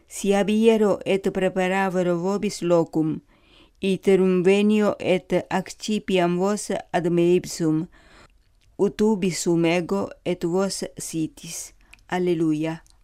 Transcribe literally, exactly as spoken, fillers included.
si abiero et preparavero vobis locum, iterum venio et accipiam vos ad me ipsum, ut ubi sum ego et vos sitis. Alleluia.